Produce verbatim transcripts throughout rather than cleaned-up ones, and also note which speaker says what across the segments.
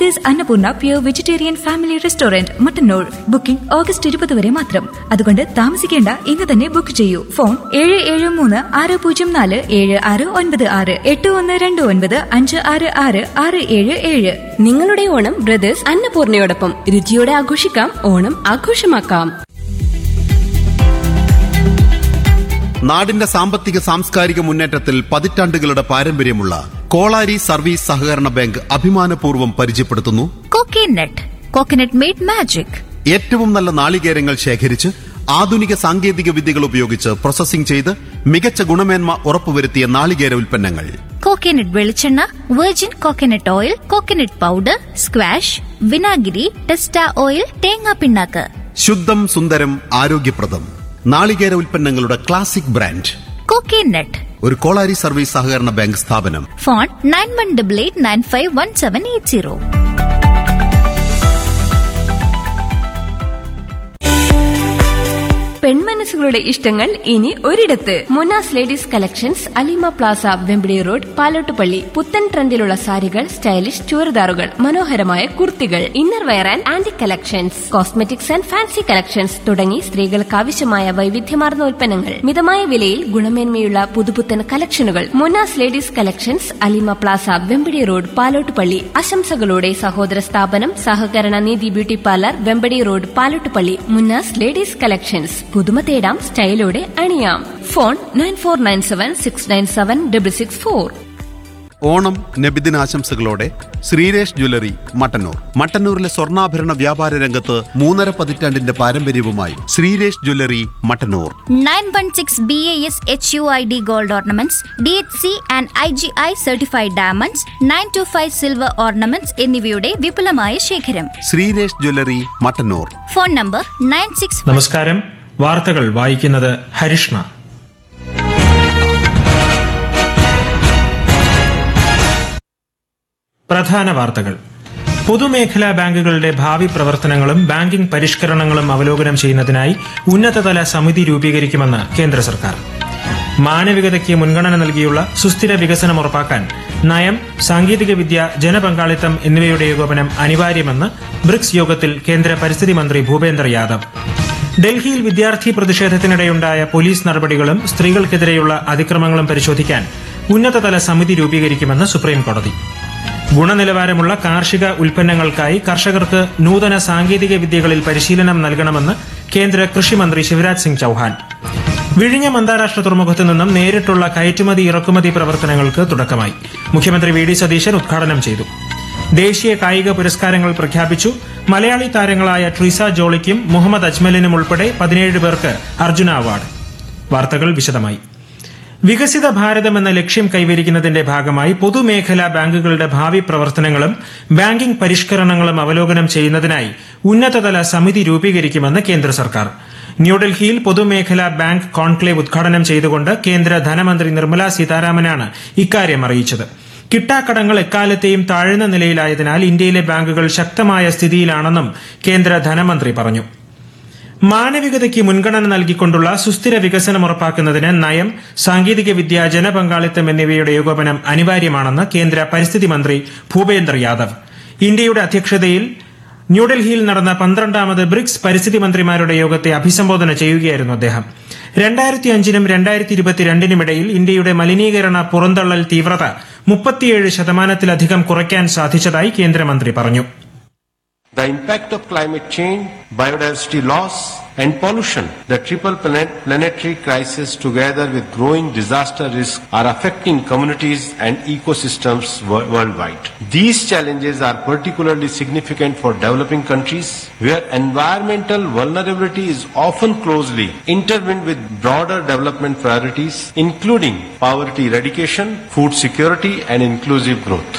Speaker 1: Brothers Annapurna pure vegetarian family restaurant Mattannur. Booking August ഇരുപത് വരെ മാത്രം. അതുകൊണ്ട് താമസിക്കേണ്ട, ഇന്ന് തന്നെ ബുക്ക് ചെയ്യൂ. ഫോൺ ഏഴ് ഏഴ് മൂന്ന് ആറ് പൂജ്യം നാല് ഏഴ് ആറ് ഒൻപത് ആറ് എട്ട് ഒന്ന് രണ്ട് ഒൻപത് അഞ്ച് ആറ് ആറ് ആറ് ഏഴ് ഏഴ്.
Speaker 2: നിങ്ങളുടെ ഓണം ബ്രദേഴ്സ് അന്നപൂർണയോടൊപ്പം രുചിയോടെ ആഘോഷിക്കാം, ഓണം ആഘോഷമാക്കാം.
Speaker 3: നാടിന്റെ സാമ്പത്തിക സാംസ്കാരിക മുന്നേറ്റത്തിൽ പതിറ്റാണ്ടുകളുടെ പാരമ്പര്യമുള്ള കോളാരി സർവീസ് സഹകരണ ബാങ്ക് അഭിമാനപൂർവ്വം പരിചയപ്പെടുത്തുന്നു
Speaker 1: കോക്കനട്ട്. Coconut made magic.
Speaker 3: ഏറ്റവും നല്ല നാളികേരങ്ങൾ ശേഖരിച്ച് ആധുനിക സാങ്കേതിക വിദ്യകൾ ഉപയോഗിച്ച് പ്രോസസ്സിംഗ് ചെയ്ത് മികച്ച ഗുണമേന്മ ഉറപ്പുവരുത്തിയ നാളികേര ഉൽപ്പന്നങ്ങൾ.
Speaker 1: കോക്കനട്ട് വെളിച്ചെണ്ണ, virgin coconut oil, coconut powder, squash, വിനാഗിരി, ടെസ്റ്റ ഓയിൽ, തേങ്ങാ പിണ്ണാക്ക്.
Speaker 3: ശുദ്ധം സുന്ദരം ആരോഗ്യപ്രദം നാളികേര ഉൽപ്പന്നങ്ങളുടെ ക്ലാസിക് ബ്രാൻഡ്
Speaker 1: കോക്കനട്ട്.
Speaker 3: ഒരു കോളാരി സർവീസ് സഹകരണ ബാങ്ക് സ്ഥാപനം.
Speaker 1: Phone nine one double eight nine five one seven eight zero.
Speaker 2: പെൺമനസ്സുകളുടെ ഇഷ്ടങ്ങൾ ഇനി ഒരിടത്ത്. Munas ladies collections, Alima Plaza, Vempidi road, Palottupalli. പുത്തൻ ട്രെൻഡിലുള്ള സാരികൾ, സ്റ്റൈലിഷ് ചുരിദാറുകൾ, മനോഹരമായ കുർത്തികൾ, inner wear and antique collections, cosmetics and fancy collections തുടങ്ങി സ്ത്രീകൾക്ക് ആവശ്യമായ വൈവിധ്യമാർന്ന ഉൽപ്പന്നങ്ങൾ മിതമായ വിലയിൽ ഗുണമേന്മയുള്ള പുതുപുത്തൻ കളക്ഷനുകൾ. Munas ladies collections, Alima Plaza, Vempadi road, Palottupalli. ആശംസകളോടെ സഹോദര സ്ഥാപനം സഹകരണ നീതി beauty parlour, Vempadi road, Palottupalli. Munas ladies collections. പുതുമ തേടാം, സ്റ്റൈലോടെ അണിയാം. Phone nine four nine seven six nine seven double six four.
Speaker 3: Onam നബിദിനാശംസകളോടെ Sreeresh jewellery Mattannur. മട്ടന്നൂരിലെ സ്വർണ്ണാഭരണ വ്യാപാര രംഗത്ത് മൂന്നര പതിറ്റാണ്ടിന്റെ പാരമ്പര്യവുമായി Sreeresh jewellery Mattannur.
Speaker 1: Nine one six B A S H U I D gold ornaments, D H C and I G I certified diamonds, nine to five silver ornaments എന്നിവയുടെ വിപുലമായ ശേഖരം.
Speaker 3: Sreeresh jewellery Mattannur.
Speaker 1: Phone number nine six.
Speaker 4: നമസ്കാരം. വാർത്തകൾ വായിക്കുന്നത് ഹരിഷ്ണ. പ്രധാന വാർത്തകൾ. പൊതുമേഖലാ ബാങ്കുകളുടെ ഭാവി പ്രവർത്തനങ്ങളും ബാങ്കിംഗ് പരിഷ്കരണങ്ങളും അവലോകനം ചെയ്യുന്നതിനായി ഉന്നതതല സമിതി രൂപീകരിക്കുമെന്ന് കേന്ദ്ര സർക്കാർ. മാനവികതയ്ക്ക് മുൻഗണന നൽകിയുള്ള സുസ്ഥിര വികസനം ഉറപ്പാക്കാൻ നയം, സാങ്കേതികവിദ്യ, ജനപങ്കാളിത്തം എന്നിവയുടെ ഏകോപനം അനിവാര്യമെന്ന് ബ്രിക്സ് യോഗത്തിൽ കേന്ദ്ര പരിസ്ഥിതി മന്ത്രി ഭൂപേന്ദർ യാദവ്. ഡൽഹിയിൽ വിദ്യാർത്ഥി പ്രതിഷേധത്തിനിടെയുണ്ടായ പോലീസ് നടപടികളും സ്ത്രീകൾക്കെതിരെയുള്ള അതിക്രമങ്ങളും പരിശോധിക്കാൻ ഉന്നതതല സമിതി രൂപീകരിക്കുമെന്ന് സുപ്രീംകോടതി. ഗുണനിലവാരമുള്ള കാർഷിക ഉൽപ്പന്നങ്ങൾക്കായി കർഷകർക്ക് നൂതന സാങ്കേതിക വിദ്യകളിൽ പരിശീലനം നൽകണമെന്ന് കേന്ദ്ര കൃഷിമന്ത്രി ശിവരാജ് സിംഗ് ചൌഹാൻ. വിഴിഞ്ഞം അന്താരാഷ്ട്ര തുറമുഖത്തു നിന്നും നേരിട്ടുള്ള കയറ്റുമതി ഇറക്കുമതി പ്രവർത്തനങ്ങൾക്ക് തുടക്കമായി. മുഖ്യമന്ത്രി വി ഡി സതീശൻ ഉദ്ഘാടനം ചെയ്തു. ദേശീയ കായിക പുരസ്കാരങ്ങൾ പ്രഖ്യാപിച്ചു. മലയാളി താരങ്ങളായ ട്രീസ ജോളിക്കും മുഹമ്മദ് അജ്മലിനും ഉൾപ്പെടെ പതിനേഴ് പേർക്ക് അർജുന അവാർഡ്. വാർത്തകൾ വിശദമായി. വികസിത ഭാരതം എന്ന ലക്ഷ്യം കൈവരിക്കുന്നതിന്റെ ഭാഗമായി പൊതുമേഖലാ ബാങ്കുകളുടെ ഭാവി പ്രവർത്തനങ്ങളും ബാങ്കിംഗ് പരിഷ്കരണങ്ങളും അവലോകനം ചെയ്യുന്നതിനായി ഉന്നതതല സമിതി രൂപീകരിക്കുമെന്ന് കേന്ദ്ര സർക്കാർ. ന്യൂഡൽഹിയിൽ പൊതുമേഖലാ ബാങ്ക് കോൺക്ലേവ് ഉദ്ഘാടനം ചെയ്തുകൊണ്ട് കേന്ദ്ര ധനമന്ത്രി നിർമ്മല സീതാരാമനാണ് ഇക്കാര്യം അറിയിച്ചത്. കിട്ടാക്കടങ്ങൾ എക്കാലത്തെയും താഴ്ന്ന നിലയിലായതിനാൽ ഇന്ത്യയിലെ ബാങ്കുകൾ ശക്തമായ സ്ഥിതിയിലാണെന്നും കേന്ദ്ര ധനമന്ത്രി പറഞ്ഞു. മാനവികതയ്ക്ക് മുൻഗണന നൽകിക്കൊണ്ടുള്ള സുസ്ഥിര വികസനം ഉറപ്പാക്കുന്നതിന് നയം, സാങ്കേതികവിദ്യ, ജനപങ്കാളിത്തം എന്നിവയുടെ ഏകോപനം അനിവാര്യമാണെന്ന് കേന്ദ്ര പരിസ്ഥിതി മന്ത്രി ഭൂപേന്ദർ യാദവ്. ഇന്ത്യയുടെ അധ്യക്ഷതയിൽ ന്യൂഡൽഹിയിൽ നടന്ന പന്ത്രണ്ടാമത് ബ്രിക്സ് പരിസ്ഥിതി മന്ത്രിമാരുടെ യോഗത്തെ അഭിസംബോധന ചെയ്യുകയായിരുന്നു അദ്ദേഹം. രണ്ടായിരത്തി അഞ്ചിനും രണ്ടായിരത്തി ഇരുപത്തിരണ്ടിനുമിടയിൽ ഇന്ത്യയുടെ മലിനീകരണ പുറന്തള്ളൽ തീവ്രത മുപ്പത്തിയേഴ് ശതമാനത്തിലധികം കുറയ്ക്കാൻ സാധിച്ചതായി കേന്ദ്രമന്ത്രി പറഞ്ഞു.
Speaker 5: The impact of climate change, biodiversity loss and pollution, the triple planetary crisis together with growing disaster risk are affecting communities and ecosystems worldwide. These challenges are particularly significant for developing countries where environmental vulnerability is often closely intertwined with broader development priorities including poverty eradication, food security and inclusive growth.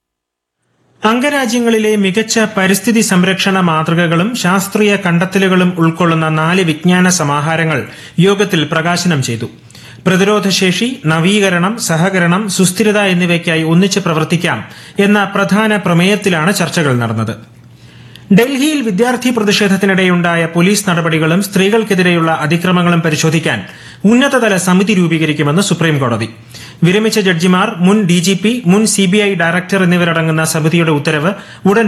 Speaker 4: അംഗരാജ്യങ്ങളിലെ മികച്ച പരിസ്ഥിതി സംരക്ഷണ മാതൃകകളും ശാസ്ത്രീയ കണ്ടെത്തലുകളും ഉൾക്കൊള്ളുന്ന നാല് വിജ്ഞാന സമാഹാരങ്ങൾ യോഗത്തിൽ പ്രകാശനം ചെയ്തു. പ്രതിരോധശേഷി, നവീകരണം, സഹകരണം, സുസ്ഥിരത എന്നിവയ്ക്കായി ഒന്നിച്ച് പ്രവർത്തിക്കാം എന്ന പ്രധാന പ്രമേയത്തിലാണ് ചർച്ചകൾ നടന്നത്. ഡൽഹിയിൽ വിദ്യാർത്ഥി പ്രതിഷേധത്തിനിടെയുണ്ടായ പോലീസ് നടപടികളും സ്ത്രീകൾക്കെതിരെയുള്ള അതിക്രമങ്ങളും പരിശോധിക്കാൻ ഉന്നതതല സമിതി രൂപീകരിക്കുമെന്ന് സുപ്രീംകോടതി. വിരമിച്ച ജഡ്ജിമാർ, മുൻ ഡിജിപി, മുൻ സിബിഐ ഡയറക്ടർ എന്നിവരടങ്ങുന്ന സമിതിയുടെ ഉത്തരവ് ഉടൻ